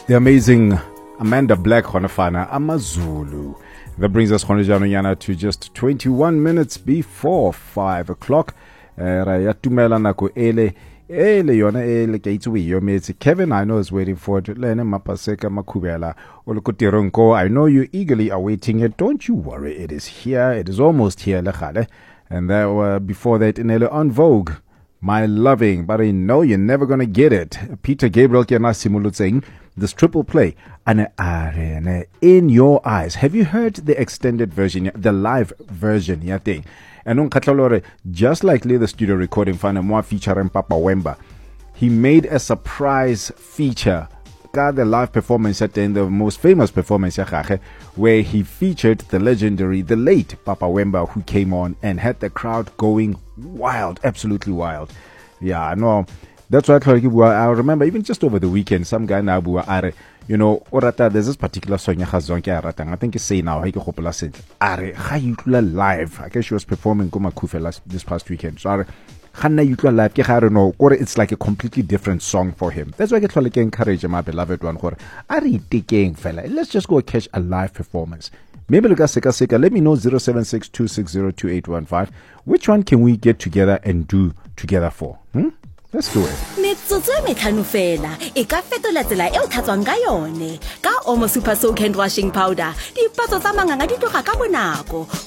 The amazing Amanda Black Honafana Amazulu. That brings us Khonejano to just 21 minutes before 5 o'clock. Rayatumela nako ele yona ele ke itse yo metsi. Kevin, I know, is waiting for it. Lene mapaseka makubela olokotironko. I know you're eagerly awaiting it. Don't you worry, it is here. It is almost here, lechale. And that before that, in on Vogue. My loving, but I know you're never going to get it. Peter Gabriel Kiana Simulutseng, this triple play. And in your eyes, have you heard the extended version, the live version? Yate. And on Katalore, just like the studio recording, Fanamwa featuring Papa Wemba, he made a surprise feature. Got the live performance at the end, the most famous performance, where he featured the legendary, the late Papa Wemba, who came on and had the crowd going wild, absolutely wild. Yeah, no, that's why I remember even just over the weekend, some guy na are, you know, orata, there's this particular song I think it's say now, are live. I guess she was performing Goma Kufe this past weekend. So it's like a completely different song for him. That's why I get to encourage my beloved one. Let's just go catch a live performance. Maybe look at Seka. Let me know 0762602815. Which one can we get together and do together for? Let's do it. Metsotso e metlhano fela e ka fetola tsela e o tlhatswang ka yone ka Omo Super Soak and Washing Powder. Dipatso tsa manganga di tloga ka bonako.